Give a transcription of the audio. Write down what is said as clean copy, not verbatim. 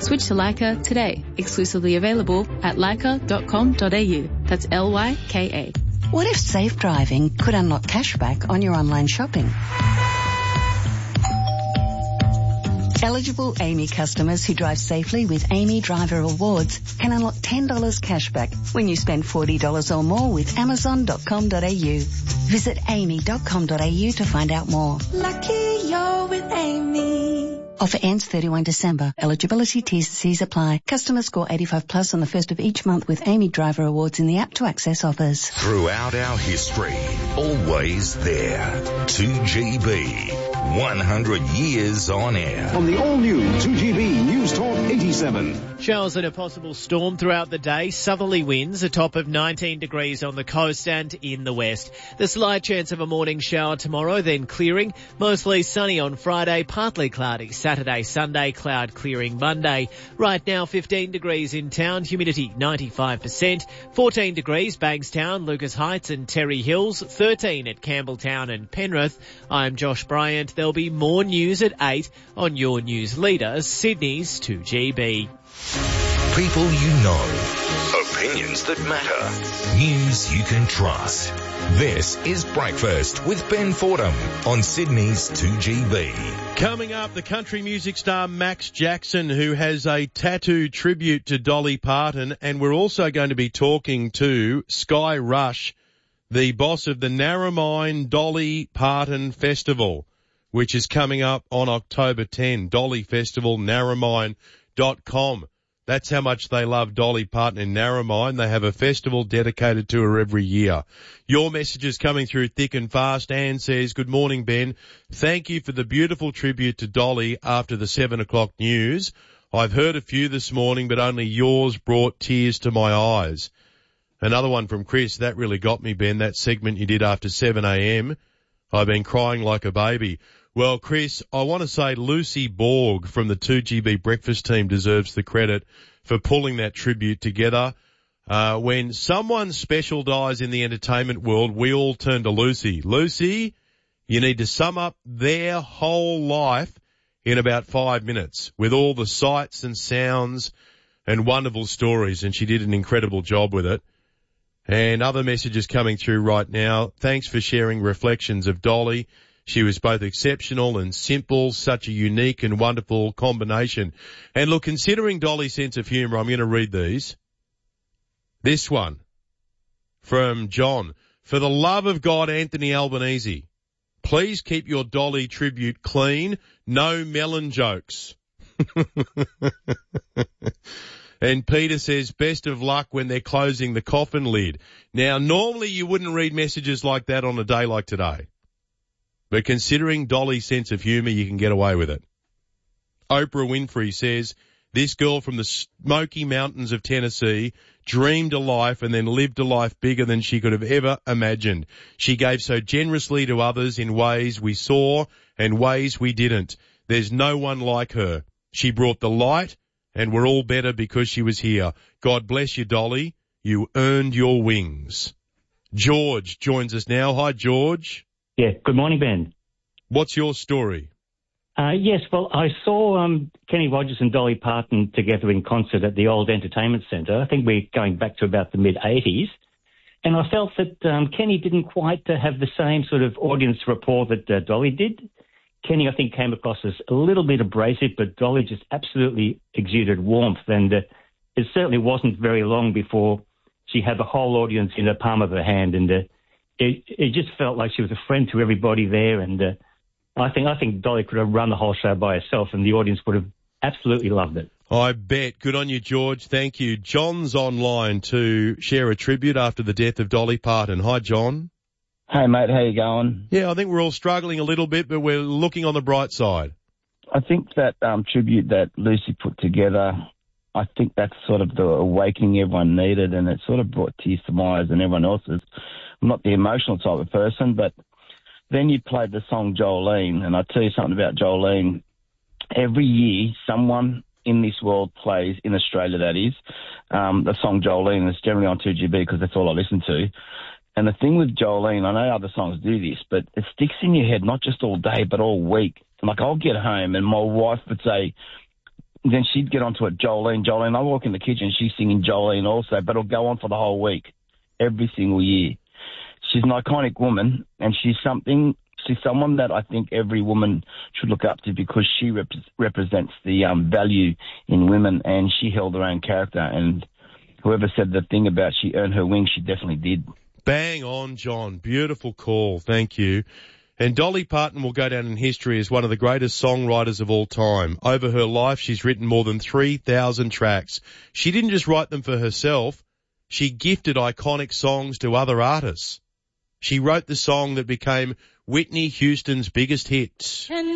Switch to Leica today. Exclusively available at leica.com.au. That's Lyka. What if safe driving could unlock cashback on your online shopping? Eligible Amy customers who drive safely with Amy Driver Rewards can unlock $10 cashback when you spend $40 or more with Amazon.com.au. Visit amy.com.au to find out more. Lucky you're with Amy. Offer ends 31 December. Eligibility T's and C's apply. Customers score 85 plus on the first of each month with Amy Driver Awards in the app to access offers. Throughout our history, always there. 2GB. 100 years on air. On the all-new 2GB News Talk 87. Showers and a possible storm throughout the day. Southerly winds, a top of 19 degrees on the coast and in the west. The slight chance of a morning shower tomorrow, then clearing. Mostly sunny on Friday, partly cloudy. Saturday, Sunday, cloud clearing Monday. Right now, 15 degrees in town, humidity 95%. 14 degrees, Bankstown, Lucas Heights and Terry Hills. 13 at Campbelltown and Penrith. I'm Josh Bryant. There'll be more news at 8 on your news leader, Sydney's 2GB. People you know. Opinions that matter. News you can trust. This is Breakfast with Ben Fordham on Sydney's 2GB. Coming up, the country music star Max Jackson, who has a tattoo tribute to Dolly Parton, and we're also going to be talking to Sky Rush, the boss of the Narromine Dolly Parton Festival, which is coming up on October 10. Dolly Festival, Narromine.com. That's how much they love Dolly Parton in Narromine. They have a festival dedicated to her every year. Your messages coming through thick and fast. Anne says, good morning, Ben. Thank you for the beautiful tribute to Dolly after the 7 o'clock news. I've heard a few this morning, but only yours brought tears to my eyes. Another one from Chris. That really got me, Ben, that segment you did after 7 a.m. I've been crying like a baby. Well, Chris, I want to say Lucy Borg from the 2GB breakfast team deserves the credit for pulling that tribute together. When someone special dies in the entertainment world, we all turn to Lucy. Lucy, you need to sum up their whole life in about 5 minutes with all the sights and sounds and wonderful stories, and she did an incredible job with it. And other messages coming through right now. Thanks for sharing reflections of Dolly. She was both exceptional and simple, such a unique and wonderful combination. And look, considering Dolly's sense of humour, I'm going to read these. This one from John. For the love of God, Anthony Albanese, please keep your Dolly tribute clean. No melon jokes. And Peter says, best of luck when they're closing the coffin lid. Now, normally you wouldn't read messages like that on a day like today. But considering Dolly's sense of humour, you can get away with it. Oprah Winfrey says, this girl from the Smoky Mountains of Tennessee dreamed a life and then lived a life bigger than she could have ever imagined. She gave so generously to others in ways we saw and ways we didn't. There's no one like her. She brought the light, and we're all better because she was here. God bless you, Dolly. You earned your wings. George joins us now. Hi, George. Yeah, good morning, Ben. What's your story? Yes, well, I saw Kenny Rogers and Dolly Parton together in concert at the Old Entertainment Centre. I think we're going back to about the mid-'80s. And I felt that Kenny didn't quite have the same sort of audience rapport that Dolly did. Kenny, I think, came across as a little bit abrasive, but Dolly just absolutely exuded warmth. And it certainly wasn't very long before she had the whole audience in the palm of her hand. And it just felt like she was a friend to everybody there. And I think Dolly could have run the whole show by herself, and the audience would have absolutely loved it. I bet. Good on you, George. Thank you. John's online to share a tribute after the death of Dolly Parton. Hi, John. Hey, mate. How you going? Yeah, I think we're all struggling a little bit, but we're looking on the bright side. I think that tribute that Lucy put together, I think that's sort of the awakening everyone needed, and it sort of brought tears to my eyes and everyone else's. I'm not the emotional type of person, but then you played the song Jolene, and I'll tell you something about Jolene. Every year, someone in this world plays, in Australia that is, the song Jolene. It's generally on 2GB because that's all I listen to. And the thing with Jolene, I know other songs do this, but it sticks in your head not just all day but all week. Like, I'll get home and my wife would say, then she'd get onto it, Jolene. I walk in the kitchen, she's singing Jolene also, but it'll go on for the whole week, every single year. She's an iconic woman, and she's someone that I think every woman should look up to because she represents the value in women, and she held her own character. And whoever said the thing about she earned her wings, she definitely did. Bang on, John. Beautiful call. Thank you. And Dolly Parton will go down in history as one of the greatest songwriters of all time. Over her life, she's written more than 3,000 tracks. She didn't just write them for herself. She gifted iconic songs to other artists. She wrote the song that became Whitney Houston's biggest hit.